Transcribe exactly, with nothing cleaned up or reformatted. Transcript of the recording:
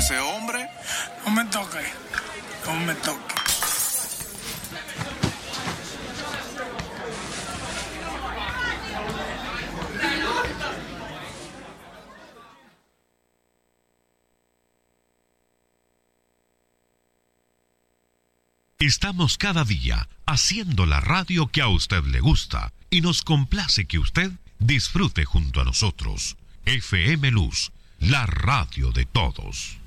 ese hombre. No me toque, no me toque. Estamos cada día haciendo la radio que a usted le gusta y nos complace que usted disfrute junto a nosotros. F M Luz, la radio de todos.